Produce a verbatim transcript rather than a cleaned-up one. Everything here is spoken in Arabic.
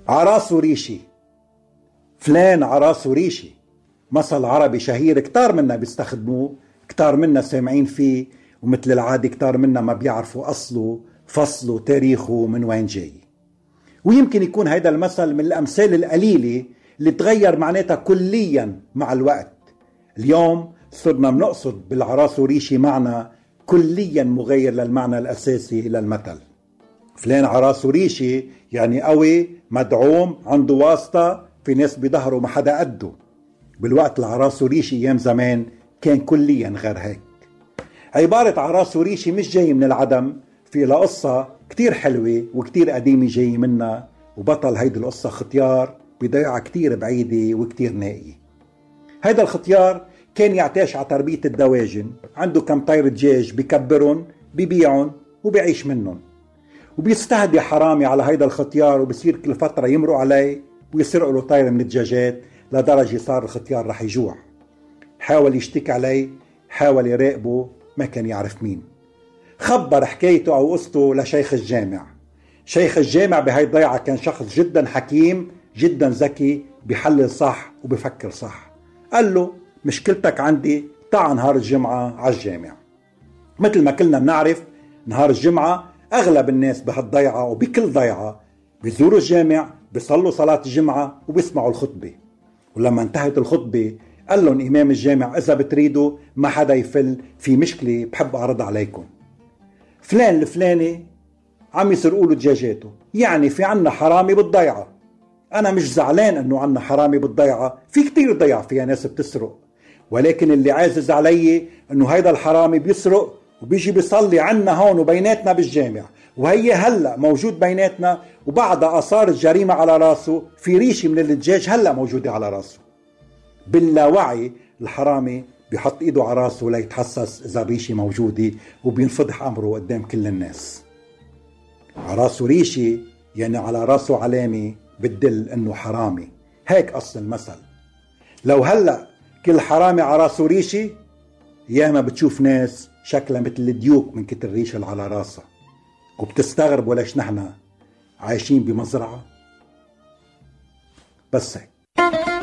عراسه ريشي. فلان عراسه ريشي مثل عربي شهير كتار منا بيستخدموه، كتار منا سامعين فيه، ومثل العادي كتار منا ما بيعرفوا أصله فصله تاريخه من وين جاي. ويمكن يكون هيدا المثل من الأمثال القليلة اللي تغير معناتها كليا مع الوقت. اليوم صرنا بنقصد بالعراسه ريشي معنى كليا مغير للمعنى الأساسي للمثل. فلان عراسه ريشي يعني قوي، مدعوم، عنده واسطة، في ناس بظهره ما حدا قده. بالوقت العراسه ريشي ايام زمان كان كليا غير هيك. عبارة عراسه ريشي مش جاي من العدم، في لها قصة كتير حلوة وكتير قديمة جاي منها، وبطل هيدي القصة ختيار بضيعة كتير بعيدة وكتير نائية. هيدا الختيار كان يعتاش على تربية الدواجن، عنده كم طير دجاج بكبرن ببيعن وبيعيش منن، وبيستهدي حرامي على هيدا الختيار، وبصير كل فترة يمروا عليه ويسرقوا له طير من الدجاجات لدرجة صار الختيار رح يجوع. حاول يشتكي عليه، حاول يراقبه، ما كان يعرف مين. خبر حكايته أو قصته لشيخ الجامع. شيخ الجامع بهاي الضيعة كان شخص جدا حكيم، جدا ذكي، بيحلل صح وبفكر صح. قال له مشكلتك عندي، تعا نهار الجمعة على الجامع. مثل ما كلنا بنعرف نهار الجمعة أغلب الناس بهالضيعة وبكل ضيعة بيزوروا الجامع، بيصلوا صلاة الجمعة وبيسمعوا الخطبة. ولما انتهت الخطبة قال لهم إمام الجامع إذا بتريدوا ما حدا يفل، في مشكلة بحب أعرض عليكم. فلان الفلاني عم يسرقوا له دجاجاته، يعني في عنا حرامي بالضيعة. أنا مش زعلان أنه عنا حرامي بالضيعة، في كتير ضيع فيها ناس بتسرق، ولكن اللي عازز علي أنه هيدا الحرامي بيسرق وبيجي بيصلي عنا هون وبيناتنا بالجامع، وهي هلأ موجود بيناتنا، وبعد آثار الجريمة على راسه في ريشة من الدجاج هلأ موجودة على راسه. باللاوعي الحرامي بيحط ايده على راسه ليتحسس اذا الريشة موجودة، وبينفضح امره قدام كل الناس. على راسه ريشة يعني على راسه علامة بتدل انه حرامي، هيك اصل المثل. لو هلأ كل حرامي على راسه ريشة، ياما بتشوف ناس شكلها مثل الديوك من كتر الريشة اللي على راسها، وبتستغرب وليش نحن عايشين بمزرعة. بس هيك.